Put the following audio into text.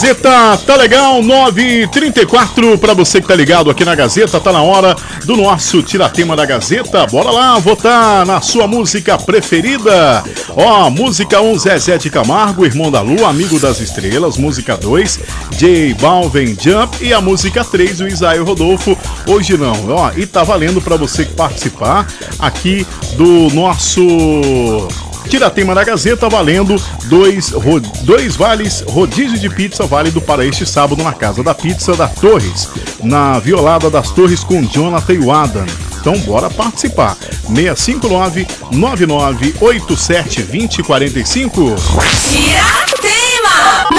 Gazeta, tá legal, 9h34 pra você que tá ligado aqui na Gazeta, tá na hora do nosso Tiratema da Gazeta. Bora lá votar na sua música preferida. Ó, música 1, Zezé de Camargo, Irmão da Lua, Amigo das Estrelas. Música 2, J Balvin, Jump. E a música 3, o Isaías Rodolfo, Hoje Não. Ó, e tá valendo pra você participar aqui do nosso Tiratema da Gazeta, valendo dois vales rodízio de pizza válido para este sábado na Casa da Pizza da Torres, na Violada das Torres com Jonathan e o Adam. Então bora participar. 659-9987-2045.